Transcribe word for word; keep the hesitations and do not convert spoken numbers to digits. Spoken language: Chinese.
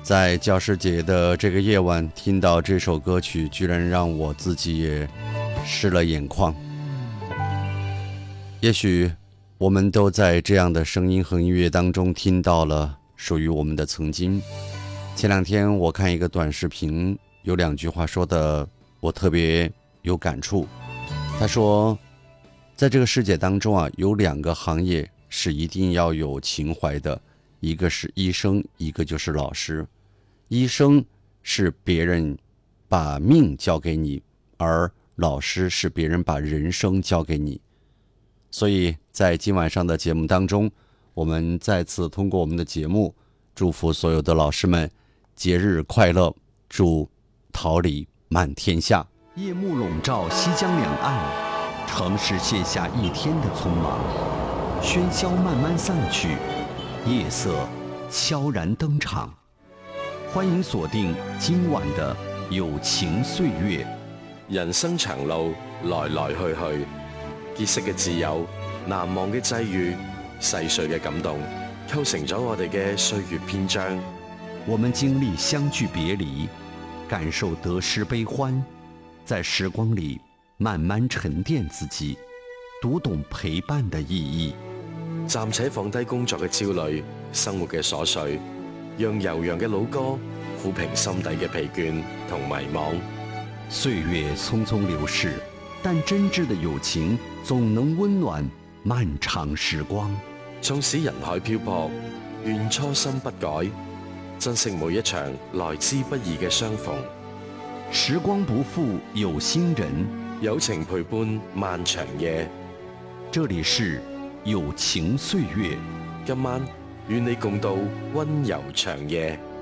在教师节的这个夜晚听到这首歌曲，居然让我自己也湿了眼眶。也许我们都在这样的声音和音乐当中听到了属于我们的曾经。前两天我看一个短视频，有两句话说的我特别有感触。他说，在这个世界当中啊，有两个行业是一定要有情怀的，一个是医生，一个就是老师。医生是别人把命交给你，而老师是别人把人生交给你。所以在今晚上的节目当中，我们再次通过我们的节目祝福所有的老师们节日快乐，祝桃李满天下。 夜幕笼罩西江两岸，城市卸下一天的匆忙，喧嚣慢慢散去，夜色悄然登场。欢迎锁定今晚的友情歲月。 人生長路，來來去去，結識嘅摯友，難忘嘅際遇，細碎嘅感動，構成咗我哋嘅歲月篇章。 我們經歷相聚別離，感受得失悲歡，在時光裡慢慢沉澱自己，讀懂陪伴的意義。 暫且放低工作嘅焦慮，生活嘅瑣碎，讓悠揚嘅老歌撫平心底嘅疲倦同迷惘。 歲月匆匆流逝，但真摯的友情總能溫暖漫長時光。 縱使人海漂泊，願初心不改，珍惜每一場來之不易嘅相逢。 時光不負有心人， 友情陪伴漫長夜。 這裡是友情歲月， 今晚與你共度溫柔長夜。